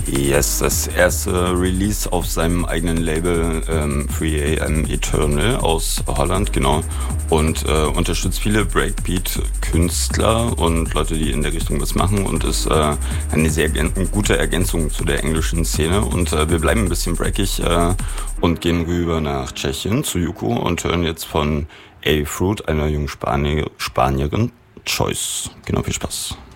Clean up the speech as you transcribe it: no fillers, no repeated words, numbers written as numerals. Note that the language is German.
Yes, das erste Release auf seinem eigenen Label 3AM Eternal aus Holland, genau. Und unterstützt viele Breakbeat-Künstler und Leute, die in der Richtung was machen und ist eine sehr gute Ergänzung zu der englischen Szene. Und wir bleiben ein bisschen breakig und gehen rüber nach Tschechien zu Yuko und hören jetzt von A-Fruit, einer jungen Spanierin, Choice. Genau, viel Spaß.